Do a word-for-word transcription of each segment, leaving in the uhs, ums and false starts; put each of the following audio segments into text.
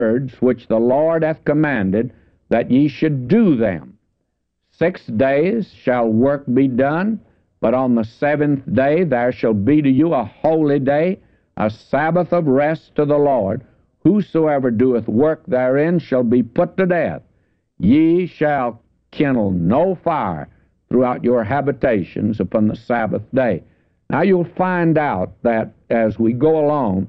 words which the Lord hath commanded, that ye should do them. Six days shall work be done, but on the seventh day there shall be to you a holy day, a Sabbath of rest to the Lord. Whosoever doeth work therein shall be put to death. Ye shall kindle no fire throughout your habitations upon the Sabbath day. Now you'll find out that as we go along,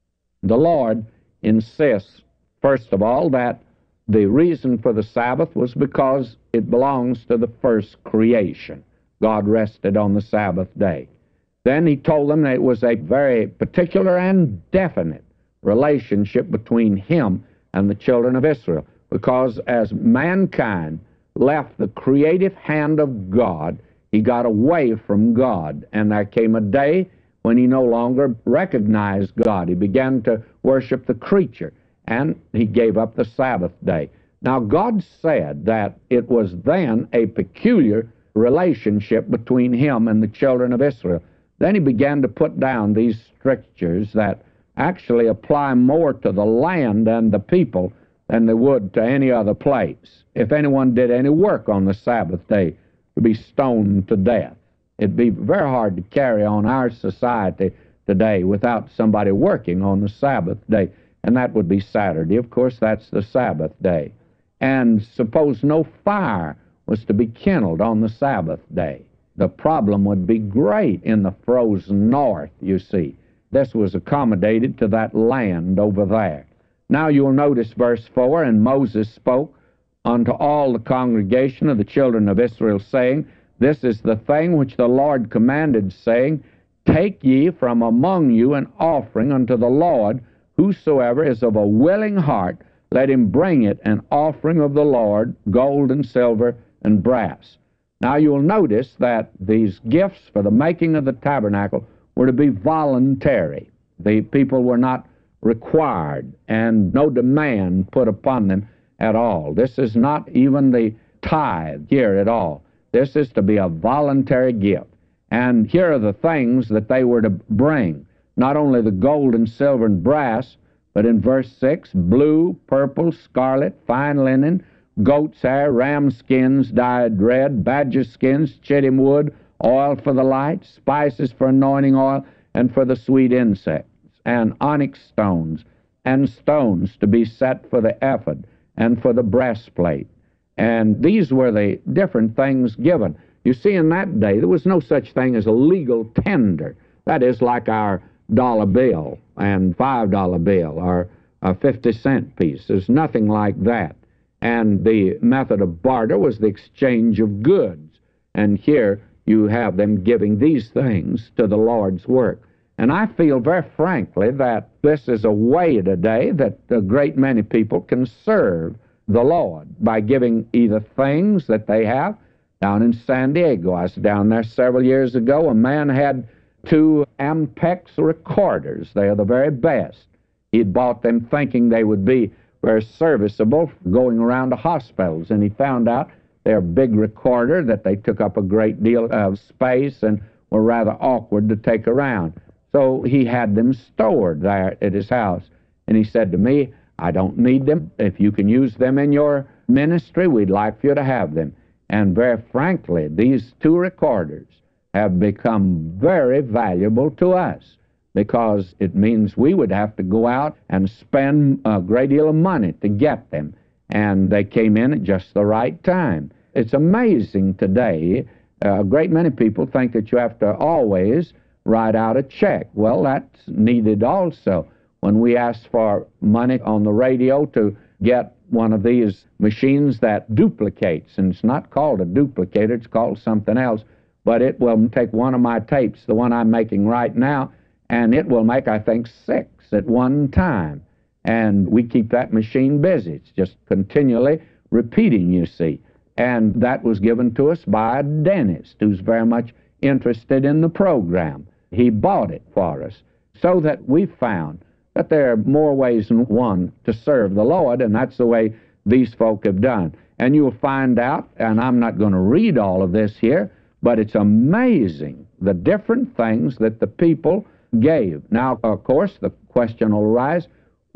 the Lord insists, first of all, that the reason for the Sabbath was because it belongs to the first creation. God rested on the Sabbath day. Then he told them that it was a very particular and definite relationship between him and the children of Israel, because as mankind left the creative hand of God, he got away from God, and there came a day when he no longer recognized God. He began to worship the creature, and he gave up the Sabbath day. Now, God said that it was then a peculiar relationship between him and the children of Israel. Then he began to put down these strictures that actually apply more to the land and the people than they would to any other place. If anyone did any work on the Sabbath day, to be stoned to death. It'd be very hard to carry on our society today without somebody working on the Sabbath day, and that would be Saturday. Of course, that's the Sabbath day. And suppose no fire was to be kindled on the Sabbath day. The problem would be great in the frozen north, you see. This was accommodated to that land over there. Now you'll notice verse four, and Moses spoke unto all the congregation of the children of Israel, saying, This is the thing which the Lord commanded, saying, Take ye from among you an offering unto the Lord. Whosoever is of a willing heart, let him bring it an offering of the Lord, gold and silver and brass. Now you'll notice that these gifts for the making of the tabernacle were to be voluntary. The people were not required, and no demand put upon them at all. This is not even the tithe here at all. This is to be a voluntary gift. And here are the things that they were to bring. Not only the gold and silver and brass, but in verse six, blue, purple, scarlet, fine linen, goat's hair, ram skins dyed red, badger skins, chittim wood, oil for the light, spices for anointing oil, and for the sweet insects, and onyx stones, and stones to be set for the ephod, and for the breastplate. And these were the different things given. You see, in that day, there was no such thing as a legal tender. That is like our dollar bill and five dollar bill or a fifty cent piece. There's nothing like that. And the method of barter was the exchange of goods. And here you have them giving these things to the Lord's work. And I feel very frankly that this is a way today that a great many people can serve the Lord by giving either things that they have. Down in San Diego, I was down there several years ago, a man had two Ampex recorders. They are the very best. He'd bought them thinking they would be very serviceable going around to hospitals, and he found out they're a big recorder, that they took up a great deal of space and were rather awkward to take around. So he had them stored there at his house. And he said to me, I don't need them. If you can use them in your ministry, we'd like for you to have them. And very frankly, these two recorders have become very valuable to us, because it means we would have to go out and spend a great deal of money to get them. And they came in at just the right time. It's amazing today. Uh, a great many people think that you have to always write out a check. Well, that's needed also. When we ask for money on the radio to get one of these machines that duplicates, and it's not called a duplicator, it's called something else, but it will take one of my tapes, the one I'm making right now, and it will make, I think, six at one time. And we keep that machine busy. It's just continually repeating, you see. And that was given to us by a dentist who's very much interested in the program. He bought it for us, so that we found that there are more ways than one to serve the Lord, and that's the way these folk have done. And you'll find out, and I'm not going to read all of this here, but it's amazing the different things that the people gave. Now, of course, the question will arise,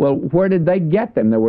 Well, where did they get them? There were